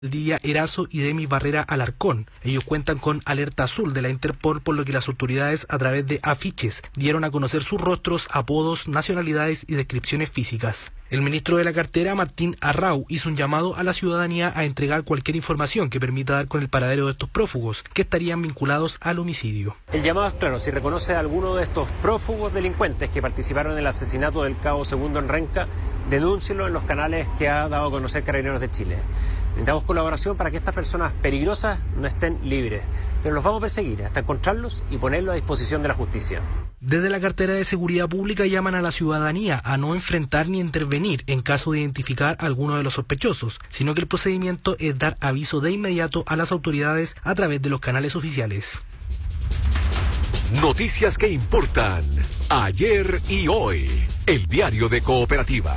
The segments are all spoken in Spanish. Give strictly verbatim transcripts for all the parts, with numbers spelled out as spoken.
Valdivia Erazo y Demis Barrera Alarcón. Ellos cuentan con alerta azul de la Interpol, por lo que las autoridades, a través de afiches, dieron a conocer sus rostros, apodos, nacionalidades y descripciones físicas. El ministro de la cartera, Martín Arrau, hizo un llamado a la ciudadanía a entregar cualquier información que permita dar con el paradero de estos prófugos, que estarían vinculados al homicidio. El llamado es claro: si reconoce a alguno de estos prófugos delincuentes que participaron en el asesinato del cabo Segundo en Renca, denúncielo en los canales que ha dado a conocer Carabineros de Chile. Necesitamos colaboración para que estas personas peligrosas no estén libres, pero los vamos a perseguir hasta encontrarlos y ponerlos a disposición de la justicia. Desde la cartera de Seguridad Pública llaman a la ciudadanía a no enfrentar ni intervenir en caso de identificar a alguno de los sospechosos, sino que el procedimiento es dar aviso de inmediato a las autoridades a través de los canales oficiales. Noticias que importan ayer y hoy. El diario de Cooperativa.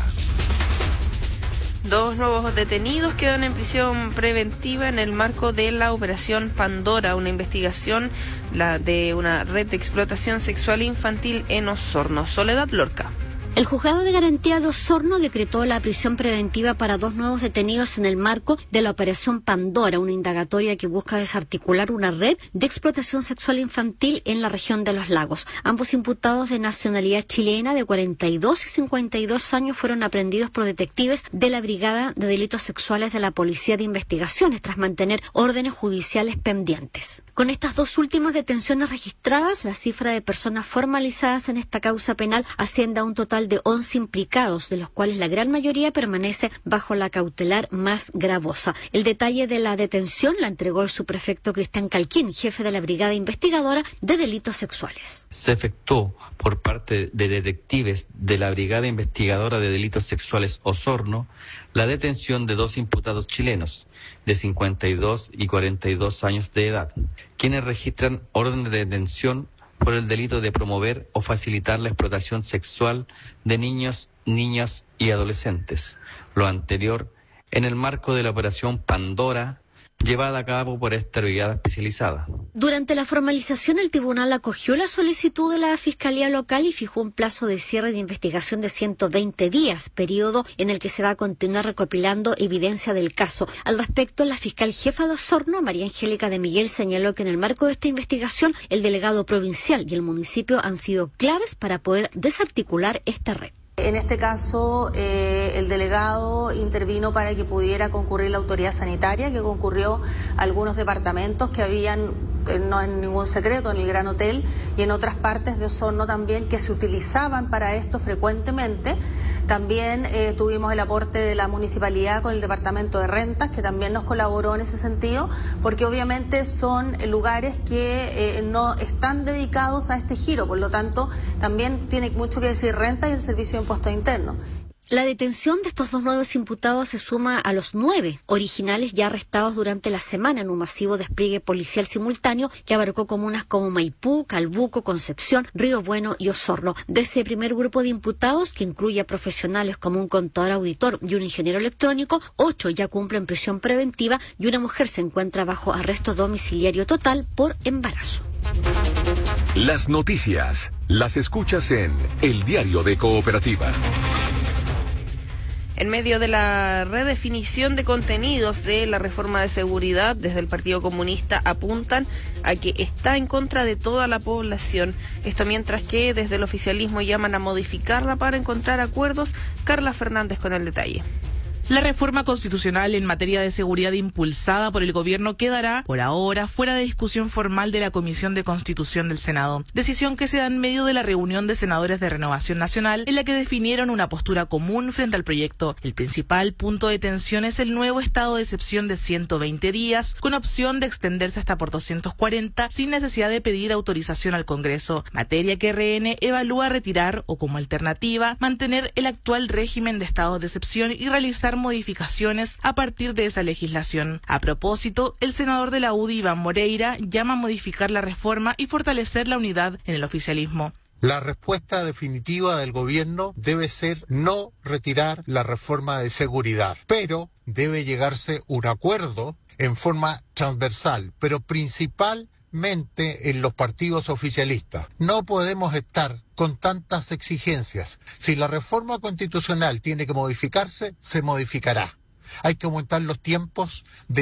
Dos nuevos detenidos quedan en prisión preventiva en el marco de la Operación Pandora, una investigación la de una red de explotación sexual infantil en Osorno. Soledad Lorca. El Juzgado de Garantía de Osorno decretó la prisión preventiva para dos nuevos detenidos en el marco de la Operación Pandora, una indagatoria que busca desarticular una red de explotación sexual infantil en la región de Los Lagos. Ambos imputados de nacionalidad chilena de cuarenta y dos y cincuenta y dos años fueron aprehendidos por detectives de la Brigada de Delitos Sexuales de la Policía de Investigaciones tras mantener órdenes judiciales pendientes. Con estas dos últimas detenciones registradas, la cifra de personas formalizadas en esta causa penal asciende a un total de once implicados, de los cuales la gran mayoría permanece bajo la cautelar más gravosa. El detalle de la detención la entregó el subprefecto Cristian Calquín, jefe de la Brigada Investigadora de Delitos Sexuales. Se efectuó por parte de detectives de la Brigada Investigadora de Delitos Sexuales Osorno la detención de dos imputados chilenos de cincuenta y dos y cuarenta y dos años de edad, quienes registran orden de detención por el delito de promover o facilitar la explotación sexual de niños, niñas y adolescentes. Lo anterior en el marco de la Operación Pandora, llevada a cabo por esta brigada especializada. Durante la formalización, el tribunal acogió la solicitud de la Fiscalía Local y fijó un plazo de cierre de investigación de ciento veinte días, periodo en el que se va a continuar recopilando evidencia del caso. Al respecto, la fiscal jefa de Osorno, María Angélica de Miguel, señaló que en el marco de esta investigación, el delegado provincial y el municipio han sido claves para poder desarticular esta red. En este caso, eh, el delegado intervino para que pudiera concurrir la autoridad sanitaria, que concurrió a algunos departamentos que habían, eh, no es ningún secreto, en el Gran Hotel y en otras partes de Osorno también, que se utilizaban para esto frecuentemente. También eh, tuvimos el aporte de la municipalidad con el departamento de rentas, que también nos colaboró en ese sentido, porque obviamente son lugares que eh, no están dedicados a este giro, por lo tanto también tiene mucho que decir renta y el servicio de impuesto interno. La detención de estos dos nuevos imputados se suma a los nueve originales ya arrestados durante la semana en un masivo despliegue policial simultáneo que abarcó comunas como Maipú, Calbuco, Concepción, Río Bueno y Osorno. De ese primer grupo de imputados, que incluye a profesionales como un contador auditor y un ingeniero electrónico, ocho ya cumplen prisión preventiva y una mujer se encuentra bajo arresto domiciliario total por embarazo. Las noticias las escuchas en El Diario de Cooperativa. En medio de la redefinición de contenidos de la reforma de seguridad, desde el Partido Comunista apuntan a que está en contra de toda la población. Esto mientras que desde el oficialismo llaman a modificarla para encontrar acuerdos. Carla Fernández con el detalle. La reforma constitucional en materia de seguridad impulsada por el gobierno quedará, por ahora, fuera de discusión formal de la Comisión de Constitución del Senado. Decisión que se da en medio de la reunión de senadores de Renovación Nacional, en la que definieron una postura común frente al proyecto. El principal punto de tensión es el nuevo estado de excepción de ciento veinte días, con opción de extenderse hasta por doscientos cuarenta, sin necesidad de pedir autorización al Congreso. Materia que R N evalúa retirar o, como alternativa, mantener el actual régimen de estado de excepción y realizar modificaciones a partir de esa legislación. A propósito, el senador de la U D I, Iván Moreira, llama a modificar la reforma y fortalecer la unidad en el oficialismo. La respuesta definitiva del gobierno debe ser no retirar la reforma de seguridad, pero debe llegarse a un acuerdo en forma transversal, pero principal en los partidos oficialistas. No podemos estar con tantas exigencias. Si la reforma constitucional tiene que modificarse, se modificará. hay que aumentar los tiempos de